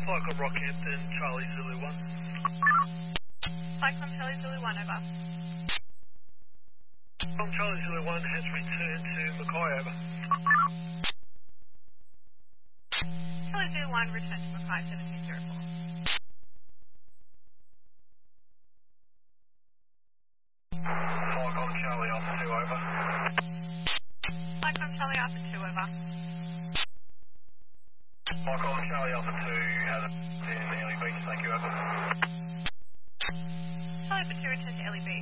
Cyclone Rockhampton, Charlie Zulu 1. Cyclone Charlie Zulu 1, over. Charlie Zulu 1 has returned to Mackay, over. Charlie Zulu 1, return to Mackay 1704. Cyclone Charlie Alpha 2, over. Cyclone Charlie Alpha 2, over. Cyclone Charlie Alpha 2 has a in Ellie Beach, thank you, over. Charlie Alpha 2, return to Ellie Beach.